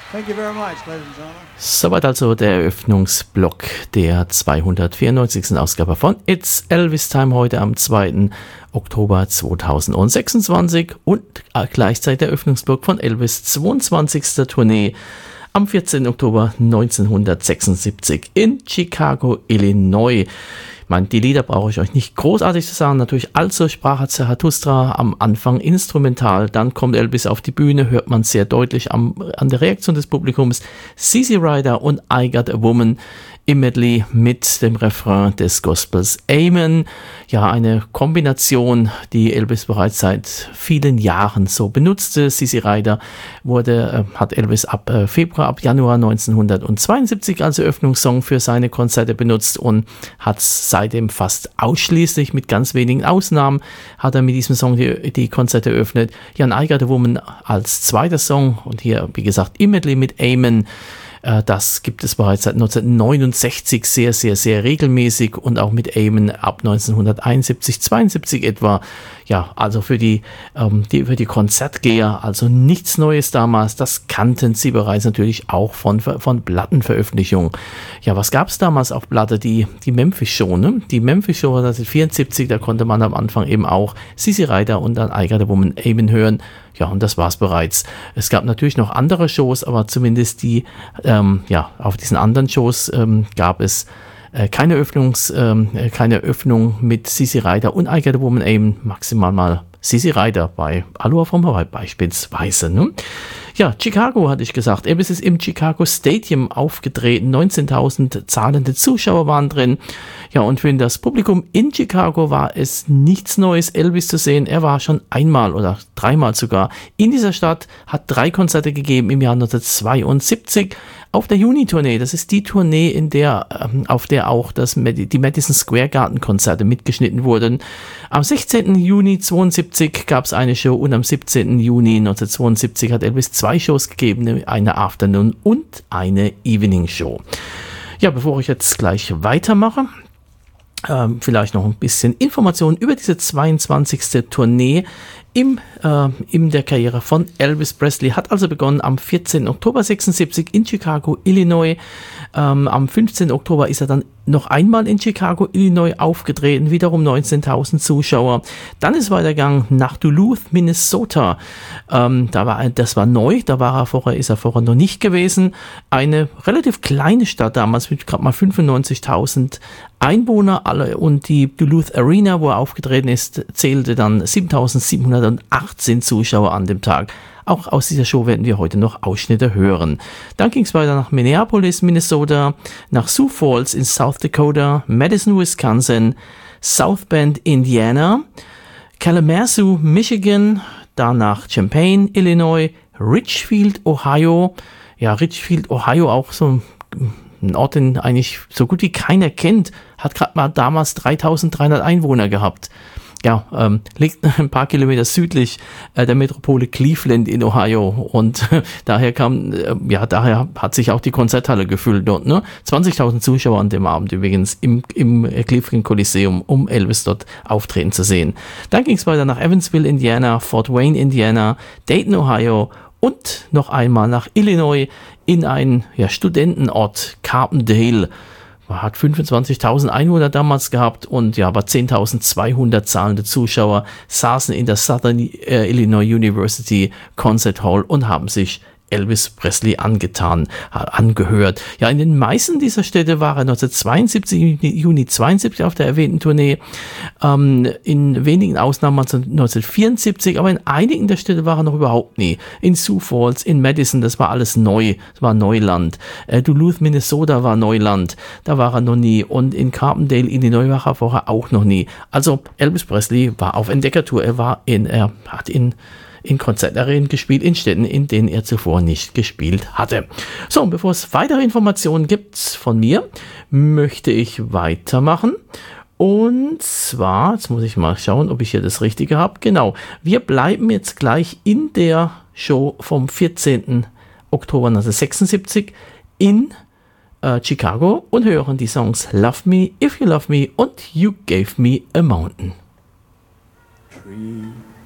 Thank you very much, ladies and gentlemen. Soweit also der Eröffnungsblock der 294. Ausgabe von It's Elvis Time heute am 2. Oktober 2026 und gleichzeitig der Eröffnungsblock von Elvis 22. Tournee am 14. Oktober 1976 in Chicago, Illinois. Ich meine, die Lieder brauche ich euch nicht großartig zu sagen. Natürlich, also sprach Zarathustra am Anfang instrumental. Dann kommt Elvis auf die Bühne, hört man sehr deutlich an der Reaktion des Publikums. CC Rider und I Got a Woman im Medley mit dem Refrain des Gospels Amen. Ja, eine Kombination, die Elvis bereits seit vielen Jahren so benutzte. CC Rider hat Elvis ab Januar 1972 als Eröffnungssong für seine Konzerte benutzt und hat seitdem fast ausschließlich, mit ganz wenigen Ausnahmen, hat er mit diesem Song die Konzerte eröffnet. Jan I Got a Woman als zweiter Song und hier, wie gesagt, im Medley mit Amen. Das gibt es bereits seit 1969 sehr, sehr, sehr regelmäßig und auch mit Amen ab 1971, 72 etwa. Ja, also für die Konzertgeher, also nichts Neues damals, das kannten sie bereits natürlich auch von Plattenveröffentlichungen. Ja, was gab es damals auf Platte? Die Memphis Show, ne? Die Memphis Show 1974, da konnte man am Anfang eben auch CC Rider und dann I Got a Woman Amen hören. Ja, und das war's bereits. Es gab natürlich noch andere Shows, aber zumindest auf diesen anderen Shows gab es keine Öffnung mit CC Rider und I Got a Woman Amen, maximal mal CC Rider bei Aloha from Hawaii beispielsweise. Ne? Ja, Chicago hatte ich gesagt. Elvis ist im Chicago Stadium aufgetreten. 19.000 zahlende Zuschauer waren drin. Ja, und für das Publikum in Chicago war es nichts Neues, Elvis zu sehen. Er war schon einmal oder dreimal sogar in dieser Stadt, hat 3 Konzerte gegeben im Jahr 1972 auf der Juni-Tournee. Das ist die Tournee, auf der auch die Madison Square Garden Konzerte mitgeschnitten wurden. Am 16. Juni 1972 gab es eine Show und am 17. Juni 1972 hat Elvis 2 Shows gegeben, eine Afternoon und eine Evening Show. Ja, bevor ich jetzt gleich weitermache, vielleicht noch ein bisschen Informationen über diese 22. Tournee in der Karriere von Elvis Presley. Hat also begonnen am 14. Oktober 76 in Chicago, Illinois. Am 15. Oktober ist er dann noch einmal in Chicago, Illinois aufgetreten, wiederum 19.000 Zuschauer. Dann ist weitergegangen nach Duluth, Minnesota. Das war neu, ist er vorher noch nicht gewesen. Eine relativ kleine Stadt damals mit gerade mal 95.000 Einwohner und die Duluth Arena, wo er aufgetreten ist, zählte dann 7.718 Zuschauer an dem Tag. Auch aus dieser Show werden wir heute noch Ausschnitte hören. Dann ging es weiter nach Minneapolis, Minnesota, nach Sioux Falls in South Dakota, Madison, Wisconsin, South Bend, Indiana, Kalamazoo, Michigan, danach Champaign, Illinois, Richfield, Ohio. Ja, Richfield, Ohio, auch so ein Ort, den eigentlich so gut wie keiner kennt, hat gerade mal damals 3.300 Einwohner gehabt. Ja, liegt ein paar Kilometer südlich der Metropole Cleveland in Ohio und daher hat sich auch die Konzerthalle gefüllt dort, ne? 20.000 Zuschauer an dem Abend übrigens im Cleveland Coliseum, um Elvis dort auftreten zu sehen. Dann ging es weiter nach Evansville, Indiana, Fort Wayne, Indiana, Dayton, Ohio und noch einmal nach Illinois in einen Studentenort, Carbondale. Man hat 25.000 Einwohner damals gehabt und ja, aber 10.200 zahlende Zuschauer saßen in der Southern Illinois University Concert Hall und haben sich Elvis Presley angehört. Ja, in den meisten dieser Städte war er 1972, Juni 72 auf der erwähnten Tournee, in wenigen Ausnahmen 1974, aber in einigen der Städte war er noch überhaupt nie. In Sioux Falls, in Madison, das war alles neu, das war Neuland. Duluth, Minnesota war Neuland, da war er noch nie und in Carbondale, Illinois war er vorher auch noch nie. Also Elvis Presley war auf Entdeckertour, er hat in Konzertarenen gespielt, in Städten, in denen er zuvor nicht gespielt hatte. So, und bevor es weitere Informationen gibt von mir, möchte ich weitermachen. Und zwar, jetzt muss ich mal schauen, ob ich hier das Richtige habe. Genau, wir bleiben jetzt gleich in der Show vom 14. Oktober 1976 in Chicago und hören die Songs Love Me, If You Love Me und You Gave Me a Mountain. Tree.